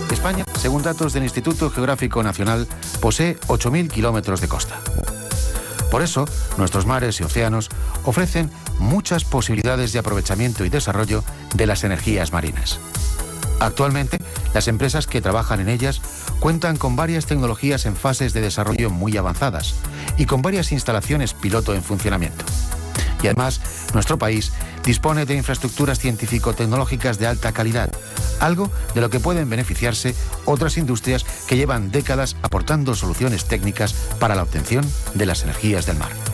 España, según datos del Instituto Geográfico Nacional, posee 8.000 kilómetros de costa. Por eso, nuestros mares y océanos ofrecen muchas posibilidades de aprovechamiento y desarrollo de las energías marinas. Actualmente, las empresas que trabajan en ellas cuentan con varias tecnologías en fases de desarrollo muy avanzadas y con varias instalaciones piloto en funcionamiento. Y además, nuestro país dispone de infraestructuras científico-tecnológicas de alta calidad, algo de lo que pueden beneficiarse otras industrias que llevan décadas aportando soluciones técnicas para la obtención de las energías del mar.